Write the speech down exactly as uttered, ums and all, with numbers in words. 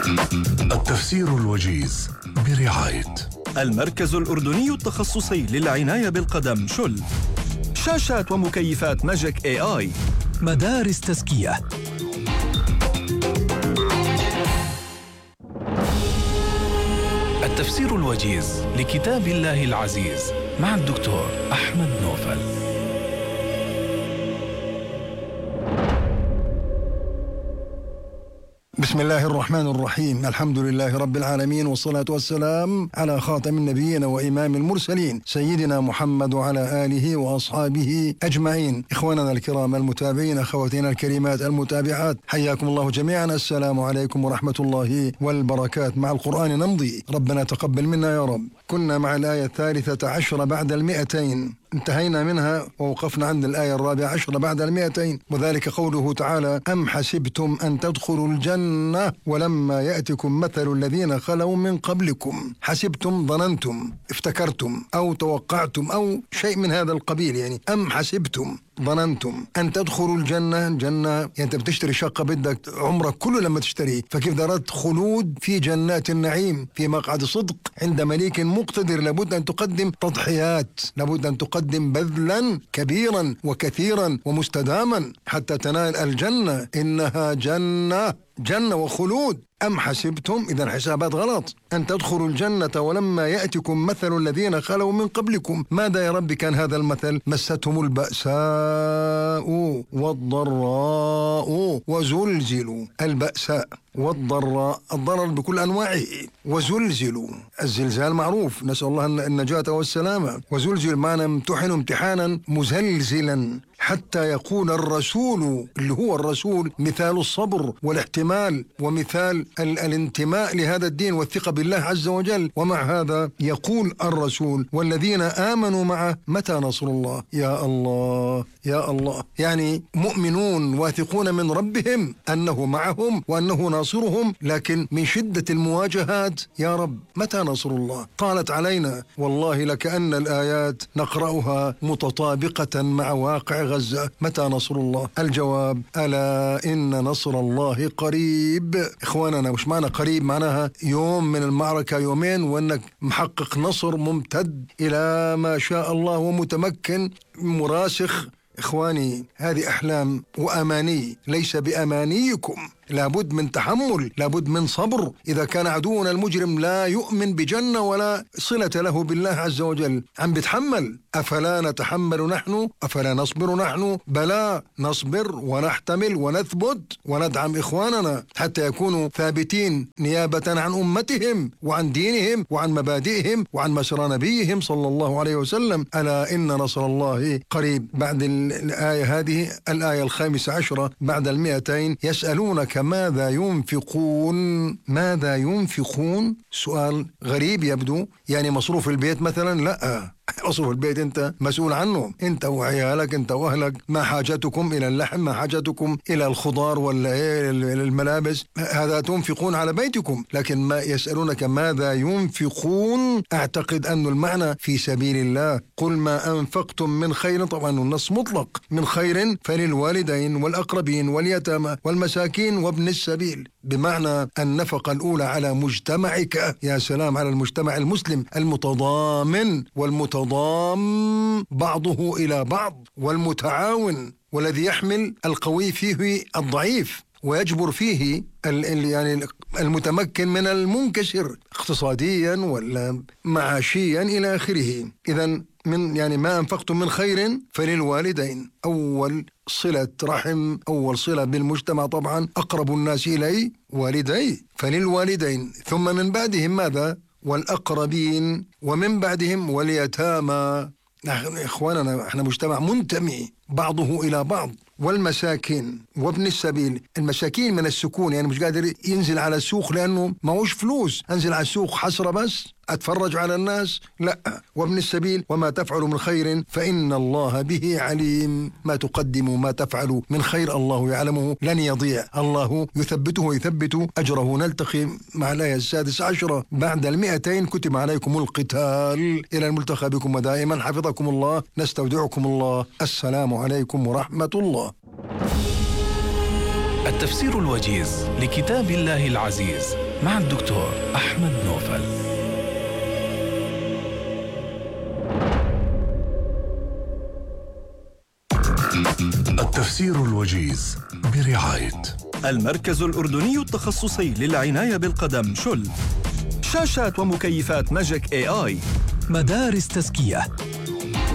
التفسير الوجيز برعاية المركز الأردني التخصصي للعناية بالقدم شل، شاشات ومكيفات ماجيك اي اي، مدارس تزكية. التفسير الوجيز لكتاب الله العزيز مع الدكتور أحمد نوفل. بسم الله الرحمن الرحيم. الحمد لله رب العالمين، والصلاة والسلام على خاتم النبيين وإمام المرسلين سيدنا محمد وعلى آله وأصحابه أجمعين. إخواننا الكرام المتابعين، أخواتنا الكريمات المتابعات، حياكم الله جميعا. السلام عليكم ورحمة الله والبركات. مع القرآن نمضي، ربنا تقبل منا يا رب. كنا مع الآية الثالثة عشر بعد المئتين، انتهينا منها ووقفنا عند الآية الرابعة عشر بعد المئتين، وذلك قوله تعالى: أم حسبتم أن تدخلوا الجنة ولما يأتكم مثل الذين خلوا من قبلكم. حسبتم ظننتم، افتكرتم أو توقعتم أو شيء من هذا القبيل، يعني أم حسبتم ظننتم أن تدخلوا الجنة. جنة يعني أنت بتشتري شقة بدك عمرك كله لما تشتري، فكيف درت خلود في جنات النعيم في مقعد صدق عند مليك مقتدر. لابد أن تقدم تضحيات، لابد أن تقدم بذلا كبيرا وكثيرا ومستداما حتى تنال الجنة. إنها جنة جنة وخلود. أم حسبتم، إذا حسابات غلط، أن تدخلوا الجنة ولما يأتكم مثل الذين خلوا من قبلكم. ماذا يا رب كان هذا المثل؟ مستهم البأساء والضراء وزلزلوا. البأساء والضراء، الضرر بكل أنواعه، وزلزلوا. الزلزال معروف، نسأل الله النجاة والسلامة. وزلزل معنى امتحنوا امتحانا مزلزلا حتى يقول الرسول، اللي هو الرسول، مثال الصبر والاحتمال ومثال ال- الانتماء لهذا الدين والثقة بالله عز وجل. ومع هذا يقول الرسول والذين آمنوا معه: متى نصر الله؟ يا الله يا الله، يعني مؤمنون واثقون من ربهم أنه معهم وأنه ناصرهم، لكن من شدة المواجهات: يا رب متى نصر الله؟ طالت علينا والله لكأن الآيات نقرأها متطابقة مع واقع غزة. متى نصر الله؟ الجواب: ألا إن نصر الله قريب. إخواننا، مش معنى قريب معناها يوم من المعركة يومين وأنك محقق نصر ممتد إلى ما شاء الله ومتمكن مراسخ. إخواني، هذه أحلام وأماني، ليس بأمانيكم. لابد من تحمل، لابد من صبر. إذا كان عدونا المجرم لا يؤمن بجنة ولا صلة له بالله عز وجل، عم بتحمل. أفلا نتحمل نحن؟ أفلا نصبر نحن؟ بلى، نصبر ونحتمل ونثبت وندعم إخواننا حتى يكونوا ثابتين نيابة عن أمتهم وعن دينهم وعن مبادئهم وعن مسار نبيهم صلى الله عليه وسلم. ألا إن نصر الله قريب. بعد الآية هذه الآية الخامسة عشرة بعد المئتين: يسألونك ماذا ينفقون. ماذا ينفقون؟ سؤال غريب يبدو، يعني مصروف البيت مثلا؟ لا، مصروف البيت أنت مسؤول عنه، أنت وعيالك، أنت وأهلك. ما حاجتكم إلى اللحم؟ ما حاجتكم إلى الخضار ولا إيه الملابس؟ هذا تنفقون على بيتكم. لكن ما يسألونك ماذا ينفقون، أعتقد أن المعنى في سبيل الله. قل ما أنفقتم من خير، طبعا النص مطلق، من خير فللوالدين والأقربين واليتامى والمساكين وابن السبيل، بمعنى النفقة الأولى على مجتمعك. يا سلام على المجتمع المسلم المتضامن والمتضامن تضام بعضه إلى بعض، والمتعاون، والذي يحمل القوي فيه الضعيف ويجبر فيه يعني المتمكن من المنكسر اقتصاديا ولا معاشيا إلى آخره. إذن من يعني ما أنفقتم من خير فللوالدين، أول صلة رحم، أول صلة بالمجتمع طبعا، أقرب الناس إلي والدي، فللوالدين. ثم من بعدهم ماذا؟ والأقربين، ومن بعدهم واليتامى. نحن إخواننا احنا مجتمع منتمي بعضه إلى بعض. والمساكين وابن السبيل. المساكين من السكون، يعني مش قادر ينزل على السوق لأنه معوش فلوس، أنزل على السوق حسرة بس أتفرج على الناس؟ لا. وابن السبيل: وما تفعل من خير فإن الله به عليم. ما تقدموا ما تفعلوا من خير الله يعلمه، لن يضيع، الله يثبته ويثبت أجره. نلتقي مع الآية السادسة عشرة بعد المئتين. كتب عليكم القتال. إلى الملتقى بكم، ودائما حفظكم الله، نستودعكم الله. السلام عليكم ورحمة الله. التفسير الوجيز لكتاب الله العزيز مع الدكتور أحمد نوفل. التفسير الوجيز برعاية المركز الأردني التخصصي للعناية بالقدم شل. شاشات ومكيفات ماجيك اي اي. مدارس تزكية